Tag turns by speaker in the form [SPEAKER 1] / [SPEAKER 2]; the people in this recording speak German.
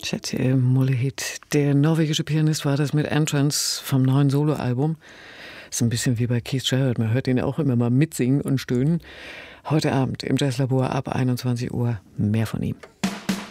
[SPEAKER 1] Chetye Mollehit, der norwegische Pianist, war das mit Entrance vom neuen Soloalbum. Ist ein bisschen wie bei Keith Jarrett, man hört ihn auch immer mal mitsingen und stöhnen. Heute Abend im Jazzlabor ab 21 Uhr mehr von ihm.